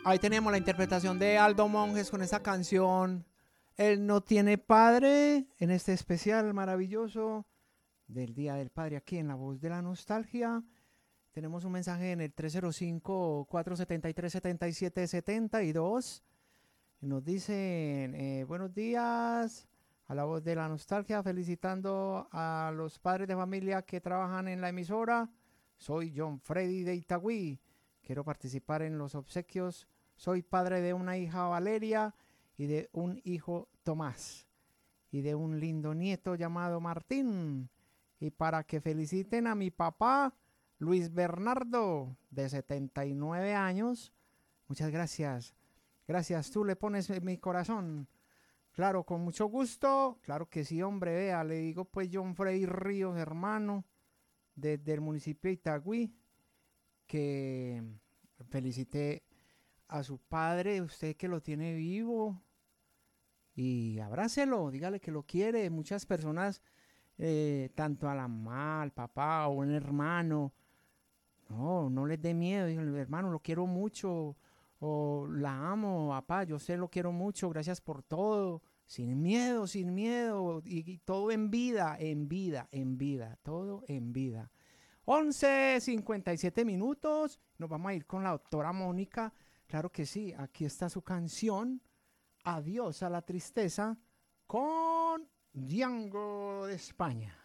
Ahí tenemos la interpretación de Aldo Monjes con esa canción Él no tiene padre, en este especial maravilloso del Día del Padre aquí en La Voz de la Nostalgia. Tenemos un mensaje en el 305-473-7772. Nos dicen, buenos días a La Voz de la Nostalgia, felicitando a los padres de familia que trabajan en la emisora. Soy John Freddy de Itagüí. Quiero participar en los obsequios. Soy padre de una hija Valeria y de un hijo Tomás y de un lindo nieto llamado Martín. Y para que feliciten a mi papá Luis Bernardo, de 79 años. Muchas gracias. Gracias, tú le pones en mi corazón. Claro, con mucho gusto. Claro que sí, hombre, vea, le digo pues John Freddy Ríos, hermano, desde el municipio de Itagüí, que felicité a su padre, usted que lo tiene vivo, y abrácelo, dígale que lo quiere. Muchas personas, tanto a la mamá, al papá o un hermano, no les dé miedo, dígale, hermano, lo quiero mucho, o la amo, papá, yo sé, lo quiero mucho, gracias por todo, sin miedo, y todo en vida, todo en vida. 11:57 minutos, nos vamos a ir con la doctora Mónica. Claro que sí, aquí está su canción, Adiós a la tristeza, con Django de España.